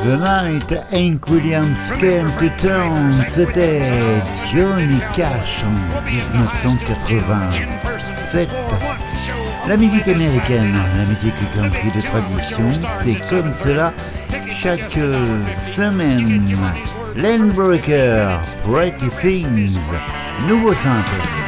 The Night Hank Williams Came to Town, c'était Johnny Cash en 1987. La musique américaine, la musique country de tradition, c'est comme cela chaque semaine. Len Breaker, Pretty Things, nouveau simple.